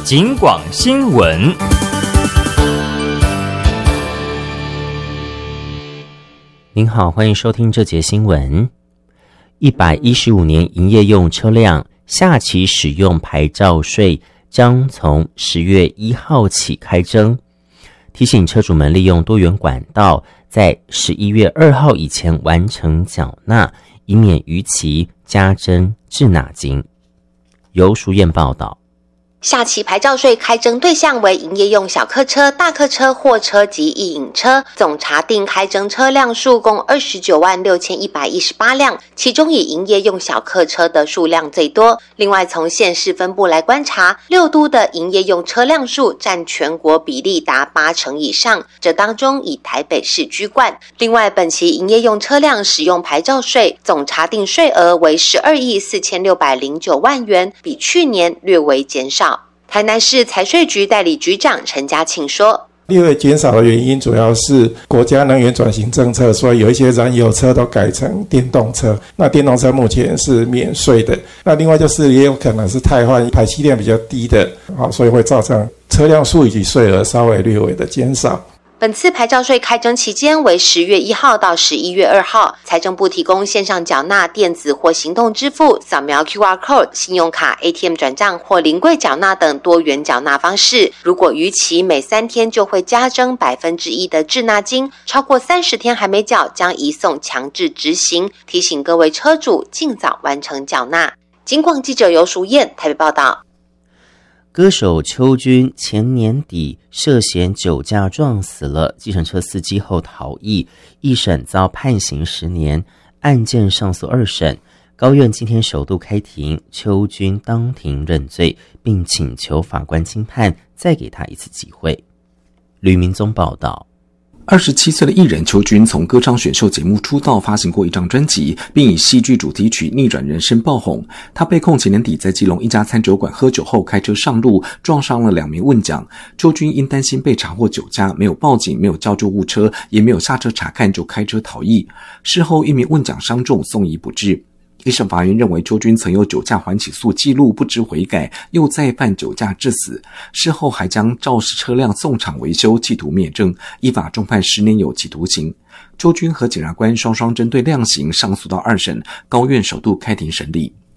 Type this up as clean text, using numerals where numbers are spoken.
警广新闻。 您好，欢迎收听这节新闻。115年营业用车辆下期使用牌照税将从10月1号起开征，提醒车主们利用多元管道，在11月2号以前完成缴纳，以免逾期加征滞纳金。由淑燕报道。 下期牌照税开征对象为营业用小客车、大客车、货车及一引车，总查定开征车辆数共296118辆，其中以营业用小客车的数量最多。另外，从县市分布来观察，6都的营业用车辆数占全国比例达80%以上，这当中以台北市居冠。另外，本期营业用车辆使用牌照税总查定税额为12亿4609万元，比去年略为减少。台南市财税局代理局长陈家庆说， 略微减少的原因主要是国家能源转型政策，所以有一些燃油车都改成电动车，那电动车目前是免税的。那另外就是也有可能是汰换排气量比较低的，所以会造成车辆数以及税额稍微略微的减少。 本次牌照税开征期间为10月1号到11月2号，财政部提供线上缴纳、电子或行动支付、扫描 QR Code、信用卡、ATM 转账或临柜缴纳等多元缴纳方式。如果逾期每3天就会加征1%的滞纳金，超过30天还没缴，将移送强制执行。提醒各位车主尽早完成缴纳。警广记者尤淑燕台北报道。 歌手邱军前年底涉嫌酒驾撞死了计程车司机后逃逸，一审遭判刑10年，案件上诉2审，高院今天首度开庭，邱军当庭认罪，并请求法官轻判，再给他一次机会。吕明宗报道。 27岁的艺人邱军从歌唱选秀节目出道，发行过一张专辑，并以戏剧主题曲《逆转人生》爆红。他被控前年底在基隆一家餐酒馆喝酒后开车上路，撞伤了2名问讲。邱军因担心被查获酒驾，没有报警，没有叫救护车，也没有下车查看，就开车逃逸。事后一名问讲伤重，送医不治。一审法院认为邱军曾有酒驾缓起诉记录，不知悔改，又再犯酒驾致死，事后还将肇事车辆送厂维修，企图灭证，依法重判10年有期徒刑。邱军和检察官双双针对量刑上诉到2审，高院首度开庭审理。